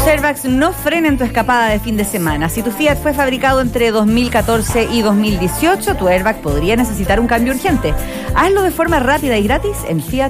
airbags no frenen tu escapada de fin de semana. Si tu Fiat fue fabricado entre 2014 y 2018, tu airbag podría necesitar un cambio urgente. Hazlo de forma rápida y gratis en Fiat